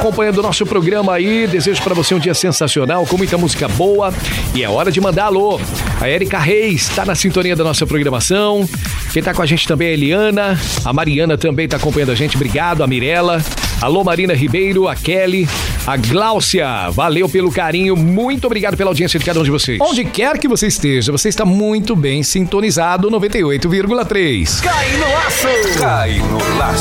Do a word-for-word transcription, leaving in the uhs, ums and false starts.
acompanhando o nosso programa aí. Desejo pra você um dia sensacional, com muita música boa. E é hora de mandar alô. A Erika Reis tá na sintonia da nossa programação. Quem tá com a gente também é a Eliana. A Mariana também tá acompanhando a gente. Obrigado, a Mirella. Alô, Marina Ribeiro, a Kelly, a Gláucia. Valeu pelo carinho. Muito obrigado pela audiência de cada um de vocês. Onde quer que você esteja, você está muito bem sintonizado. Noventa e oito vírgula três. Cai no laço! Cai no laço!